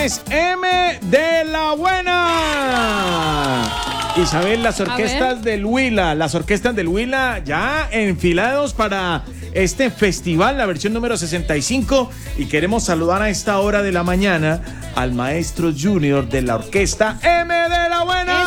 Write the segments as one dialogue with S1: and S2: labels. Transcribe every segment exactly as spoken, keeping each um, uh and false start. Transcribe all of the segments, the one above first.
S1: es M de la Buena. Isabel, las orquestas del Huila, las orquestas del Huila ya enfilados para este festival, la versión número sesenta y cinco, y queremos saludar a esta hora de la mañana al maestro junior de la orquesta M de la Buena.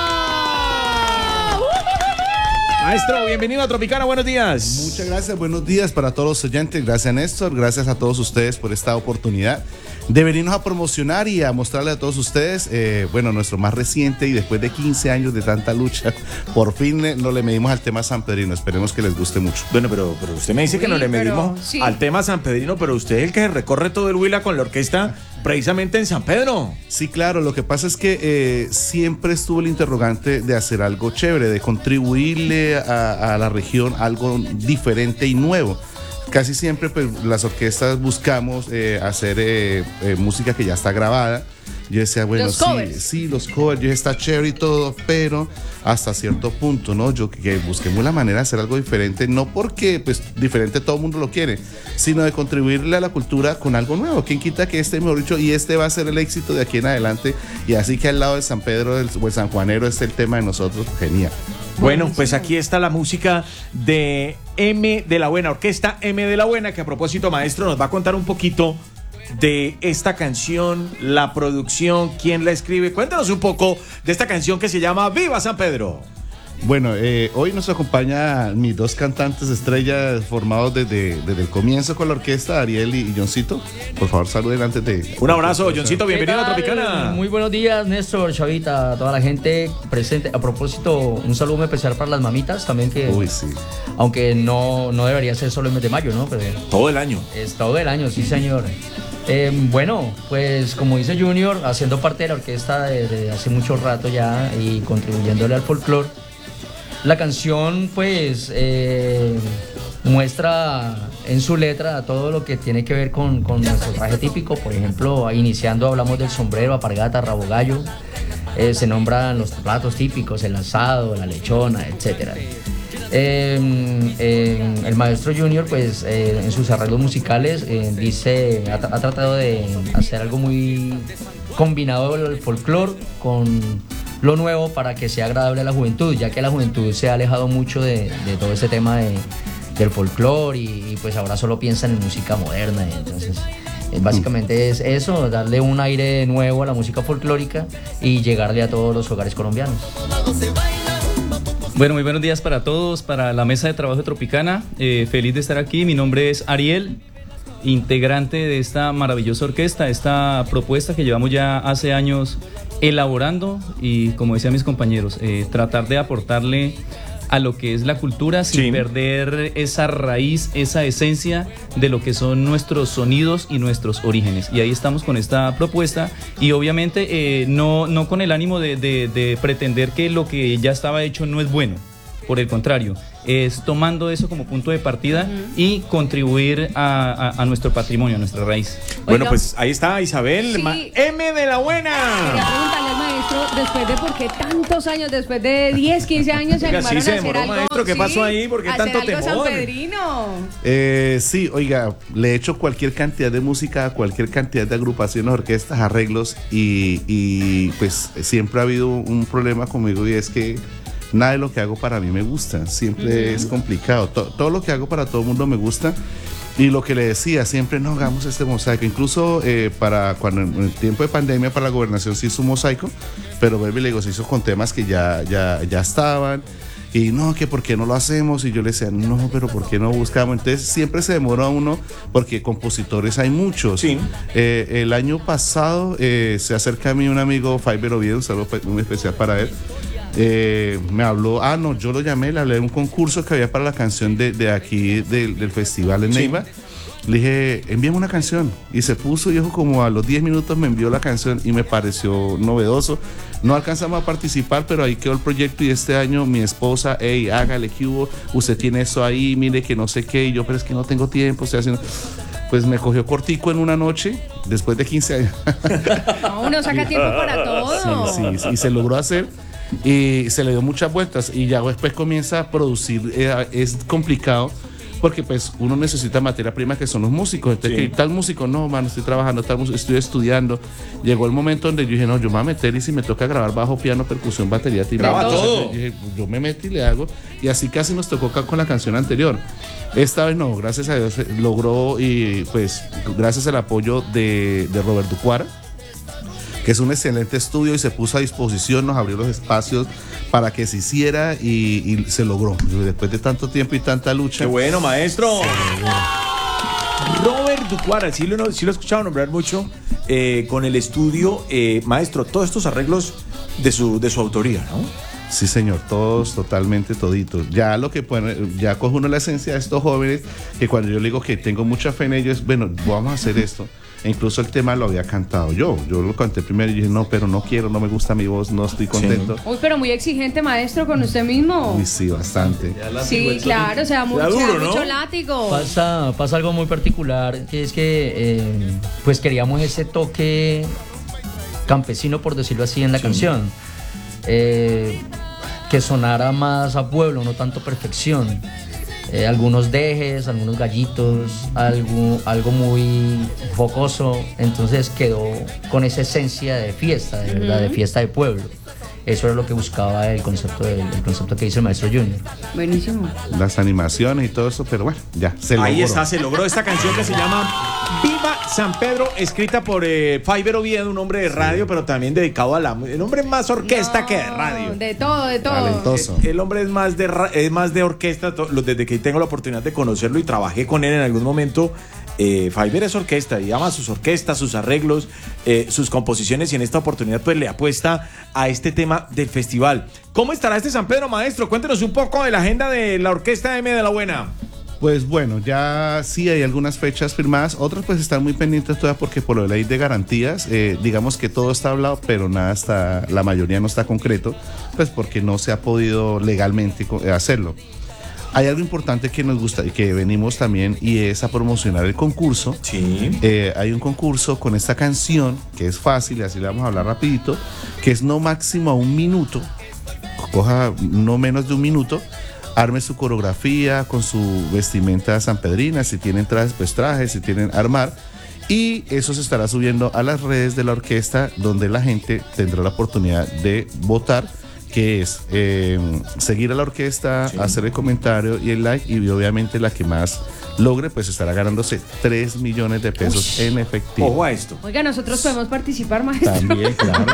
S1: Maestro, bienvenido a Tropicana, buenos días.
S2: Muchas gracias, buenos días para todos los oyentes. Gracias, Néstor, gracias a todos ustedes por esta oportunidad de venirnos a promocionar y a mostrarle a todos ustedes, eh, bueno, nuestro más reciente, y después de quince años de tanta lucha, por fin eh, nos le medimos al tema sanpedrino. Esperemos que les guste mucho.
S1: Bueno, pero, pero usted me dice que
S3: Uy,
S1: no le
S3: pero,
S1: medimos
S3: sí.
S1: al tema sanpedrino, pero usted es el que recorre todo el Huila con la orquesta precisamente en San Pedro.
S2: Sí, claro, lo que pasa es que eh, siempre estuvo el interrogante de hacer algo chévere, de contribuirle a, a la región algo diferente y nuevo. Casi siempre pues las orquestas buscamos eh, hacer eh, eh, música que ya está grabada. Yo decía, bueno,
S3: Los
S2: sí,
S3: covers.
S2: sí, los covers, yo está chévere y todo, pero hasta cierto punto, ¿no? Yo que busquemos la manera de hacer algo diferente, no porque pues diferente todo el mundo lo quiere, sino de contribuirle a la cultura con algo nuevo. ¿Quién quita que este, mejor dicho, y este va a ser el éxito de aquí en adelante? Y así que al lado de San Pedro del, o el San Juanero es el tema de nosotros, genial.
S1: Bueno, pues aquí está la música de M de la Buena, orquesta M de la Buena, que a propósito, maestro, nos va a contar un poquito de esta canción, la producción, quién la escribe. Cuéntanos un poco de esta canción que se llama Viva San Pedro.
S2: Bueno, eh, hoy nos acompaña mis dos cantantes estrellas formados desde, desde el comienzo con la orquesta, Ariel y, y Johncito. Por favor, saluden antes de...
S1: Un abrazo, Johncito, bienvenido a
S4: ¿Qué tal?
S1: Tropicana.
S4: Muy buenos días, Néstor, Chavita, a toda la gente presente. A propósito, un saludo muy especial para las mamitas también, que
S2: Uy, sí.
S4: aunque no, no debería ser solo el mes de mayo, ¿no? Pero
S1: Todo el año.
S4: es todo el año, sí, señor. Eh, bueno, pues como dice Junior, haciendo parte de la orquesta desde hace mucho rato ya y contribuyéndole al folclore. La canción pues eh, muestra en su letra todo lo que tiene que ver con, con nuestro traje típico. Por ejemplo, iniciando hablamos del sombrero, alpargata, rabo gallo. Eh, se nombran los platos típicos, el asado, la lechona, etcétera. Eh, eh, el maestro Junior pues eh, en sus arreglos musicales eh, dice, ha, ha tratado de hacer algo muy combinado el folclore con lo nuevo para que sea agradable a la juventud, ya que la juventud se ha alejado mucho de, de todo este tema de, del folclore y, y pues ahora solo piensan en música moderna. Y entonces eh, básicamente es eso, darle un aire nuevo a la música folclórica y llegarle a todos los hogares colombianos.
S5: Bueno, muy buenos días para todos, para la mesa de trabajo de Tropicana. Eh, feliz de estar aquí. Mi nombre es Ariel, integrante de esta maravillosa orquesta, esta propuesta que llevamos ya hace años elaborando y, como decían mis compañeros, eh, tratar de aportarle a lo que es la cultura sin
S1: Sí.
S5: perder esa raíz, esa esencia de lo que son nuestros sonidos y nuestros orígenes. Y ahí estamos con esta propuesta y obviamente eh, no, no con el ánimo de, de, de pretender que lo que ya estaba hecho no es bueno. Por el contrario, es tomando eso como punto de partida uh-huh. y contribuir a, a, a nuestro patrimonio, a nuestra raíz.
S1: Bueno,
S3: Oiga.
S1: pues ahí está Isabel,
S3: Sí.
S1: ma- M de la Buena.
S3: Quería preguntarle al maestro, después de por qué tantos años, después de diez, quince años se
S1: Oiga,
S3: animaron
S1: sí se
S3: a hacer
S1: demoró,
S3: algo.
S1: maestro, ¿qué pasó ahí? ¿Por qué
S3: hacer
S1: tanto
S3: algo
S1: temor?
S3: sanpedrino.
S2: Eh, sí, oiga, le he hecho cualquier cantidad de música, cualquier cantidad de agrupaciones, orquestas, arreglos y, y pues siempre ha habido un problema conmigo y es que nada de lo que hago para mí me gusta, siempre uh-huh. es complicado. To- todo lo que hago para todo el mundo me gusta y lo que le decía, siempre no hagamos este mosaico. Incluso eh, para cuando en el tiempo de pandemia para la gobernación se hizo un mosaico, pero vuelve y le digo, se hizo con temas que ya, ya, ya estaban. Y no, que por qué no lo hacemos, y yo le decía, no, pero por qué no buscamos. Entonces siempre se demora uno porque compositores hay muchos.
S1: Sí.
S2: Eh, el año pasado eh, se acerca a mí un amigo, Fiber Oviedo, un saludo muy especial para él. Eh, me habló, ah no, yo lo llamé, le hablé de un concurso que había para la canción de, de aquí del, del festival en
S1: Sí.
S2: Neiva. Le dije, envíame una canción. Y se puso, y dijo, como a los diez minutos me envió la canción y me pareció novedoso. No alcanzamos a participar, pero ahí quedó el proyecto. Y este año mi esposa, hey, hágale, que hubo, usted tiene eso ahí, mire que no sé qué. Y yo, pero es que no tengo tiempo, estoy haciendo. Pues me cogió cortico en una noche, después de quince años.
S3: No, uno saca tiempo para todo.
S2: Sí, sí, sí, y se logró hacer. Y se le dio muchas vueltas. Y ya después comienza a producir. Eh, es complicado porque pues uno necesita materia prima que son los músicos. Entonces,
S1: Sí.
S2: que tal músico, no, mano, estoy trabajando, tal músico, estoy estudiando. Llegó el momento donde yo dije, no, yo me voy a meter y si me toca grabar bajo, piano, percusión, batería, timbre.
S1: Graba todo.
S2: Yo dije, yo me meto y le hago. Y así casi nos tocó acá con la canción anterior. Esta vez no, gracias a Dios eh, logró, y pues gracias al apoyo de, de Robert Ducuara, que es un excelente estudio y se puso a disposición, nos abrió los espacios para que se hiciera y, y se logró. Después de tanto tiempo y tanta lucha.
S1: ¡Qué bueno, maestro! Robert Ducuara, sí lo, sí lo he escuchado nombrar mucho, eh, con el estudio, eh, maestro, todos estos arreglos de su, de su autoría, ¿no?
S2: Sí, señor, todos, totalmente toditos. Ya lo que pone, ya coge uno la esencia de estos jóvenes, que cuando yo le digo que tengo mucha fe en ellos, bueno, vamos a hacer esto. E incluso el tema lo había cantado yo. Yo lo canté primero y dije, no, pero no quiero, no me gusta mi voz, no estoy contento.
S3: Uy, pero muy exigente, maestro, con usted mismo.
S2: Uy, sí, bastante.
S3: Sí, claro, o sea, mucho,
S1: duro, ¿no?
S3: mucho látigo.
S4: Pasa, pasa algo muy particular, que es que eh, pues queríamos ese toque campesino, por decirlo así, en la canción. Eh, que sonara más a pueblo, no tanto perfección. Eh, algunos dejes, algunos gallitos, algo, algo muy focoso. Entonces quedó con esa esencia de fiesta, de verdad, de fiesta de pueblo. Eso era lo que buscaba el concepto, del, el concepto que hizo el maestro Junior.
S3: Buenísimo.
S2: Las animaciones y todo eso, pero bueno, ya, se logró.
S1: Ahí está, se logró esta canción que se llama Viva San Pedro, escrita por eh, Faiber Oviedo, un hombre de radio, pero también dedicado a la... El hombre más orquesta
S3: No,
S1: que de radio.
S3: De todo, de todo.
S2: Talentoso.
S1: El hombre es más de, ra- es más de orquesta, to- lo- desde que tengo la oportunidad de conocerlo y trabajé con él en algún momento. Eh, Faiber es orquesta y ama sus orquestas, sus arreglos, eh, sus composiciones, y en esta oportunidad pues le apuesta a este tema del festival. ¿Cómo estará este San Pedro, maestro? Cuéntenos un poco de la agenda de la Orquesta M de la Buena.
S2: Pues bueno, ya sí hay algunas fechas firmadas, otras pues están muy pendientes todavía porque por la ley de garantías, eh, digamos que todo está hablado, pero nada está, la mayoría no está concreto, pues porque no se ha podido legalmente co- hacerlo. Hay algo importante que nos gusta y que venimos también, y es a promocionar el concurso.
S1: Sí.
S2: Eh, hay un concurso con esta canción que es fácil, y así le vamos a hablar rapidito, que es no máximo a un minuto, coja no menos de un minuto, arme su coreografía con su vestimenta sanpedrina, si tienen trajes, pues trajes, si tienen armar, y eso se estará subiendo a las redes de la orquesta, donde la gente tendrá la oportunidad de votar, que es eh, seguir a la orquesta,
S1: Sí.
S2: hacer el comentario y el like, y obviamente la que más logre pues estará ganándose tres millones de pesos en efectivo.
S1: Ojo a esto.
S3: Oiga, nosotros podemos participar, maestro.
S2: También, claro.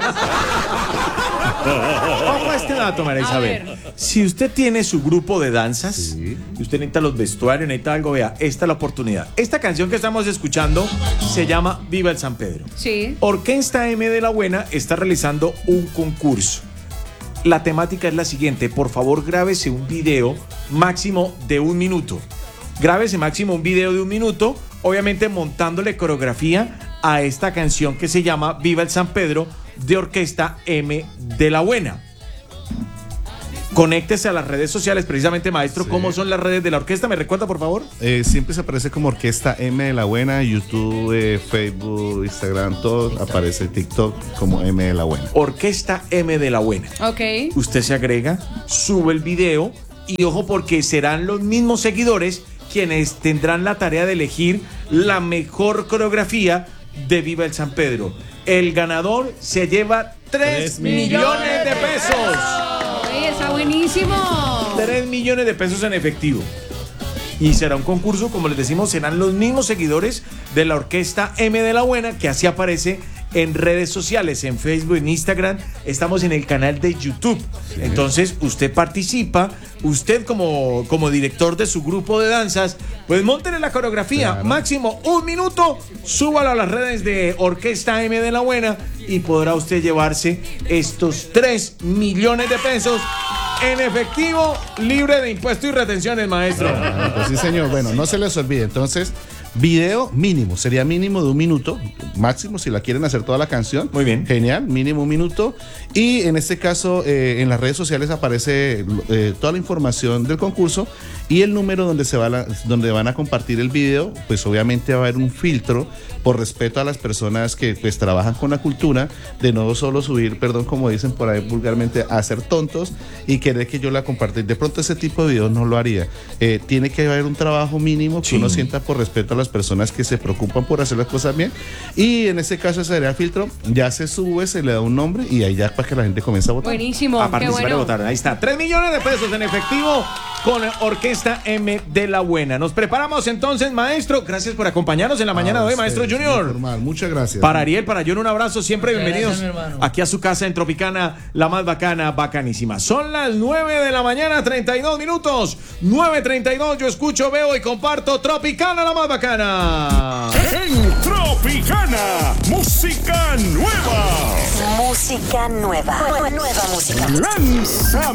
S1: Ojo a este dato, María
S3: A
S1: Isabel.
S3: ver.
S1: Si usted tiene su grupo de danzas,
S2: Sí.
S1: y usted necesita los vestuarios, necesita algo, vea, esta es la oportunidad. Esta canción que estamos escuchando se llama Viva el San Pedro.
S3: Sí.
S1: Orquesta M de la Buena está realizando un concurso. La temática es la siguiente: por favor, grábese un video máximo de un minuto. Grábese máximo un video de un minuto, obviamente montándole coreografía a esta canción que se llama Viva el San Pedro, de Orquesta M de la Buena. Conéctese a las redes sociales, precisamente, maestro.
S2: Sí.
S1: ¿Cómo son las redes de la orquesta? ¿Me recuerda, por favor?
S2: Eh, siempre se aparece como Orquesta M de la Buena, YouTube, eh, Facebook, Instagram, todo, aparece TikTok como M de la Buena.
S1: Orquesta M de la Buena.
S3: Ok.
S1: Usted se agrega, sube el video y ojo, porque serán los mismos seguidores quienes tendrán la tarea de elegir la mejor coreografía de Viva el San Pedro. El ganador se lleva tres millones de pesos.
S3: Oye, está buenísimo.
S1: tres millones de pesos en efectivo. Y será un concurso, como les decimos, serán los mismos seguidores de la Orquesta M de la Buena, que así aparece en redes sociales, en Facebook, en Instagram. Estamos en el canal de YouTube. Entonces, usted participa, usted como, como director de su grupo de danzas, pues móntele la coreografía,
S2: Claro.
S1: máximo un minuto, súbalo a las redes de Orquesta M de la Buena y podrá usted llevarse estos tres millones de pesos en efectivo, libre de impuestos y retenciones, maestro.
S2: Ah, pues sí, señor. Bueno, no se les olvide. Entonces, Video mínimo, sería mínimo de un minuto, máximo si la quieren hacer toda la canción.
S1: Muy bien.
S2: Genial, mínimo un minuto. Y en este caso, eh, en las redes sociales aparece eh, toda la información del concurso y el número donde, se va la, donde van a compartir el video. Pues obviamente va a haber un filtro por respeto a las personas que pues trabajan con la cultura, de no solo subir, perdón, como dicen por ahí vulgarmente, a ser tontos y querer que yo la comparta. De pronto ese tipo de videos no lo haría. Eh, tiene que haber un trabajo mínimo que
S1: Sí.
S2: uno sienta por respeto a las personas que se preocupan por hacer las cosas bien. Y en este caso ese sería el filtro, ya se sube, se le da un nombre y ahí ya para que la gente comience a votar.
S3: Buenísimo,
S1: A
S3: qué
S1: participar y
S3: bueno.
S1: votar. Ahí está. Tres millones de pesos en efectivo con Orquesta M de la Buena. Nos preparamos entonces, maestro. Gracias por acompañarnos en la mañana de hoy, maestro
S2: Ustedes,
S1: Junior.
S2: muy formal. Muchas gracias.
S1: Para Ariel, para John, un abrazo. Siempre
S4: Muchas
S1: bienvenidos
S4: gracias, mi hermano.
S1: aquí a su casa en Tropicana, la más bacana, bacanísima. Son las nueve de la mañana, treinta y dos minutos. nueve treinta y dos. Yo escucho, veo y comparto Tropicana, la más bacana.
S6: En Tropicana, música nueva.
S7: Música nueva. Nueva música.
S6: Lanza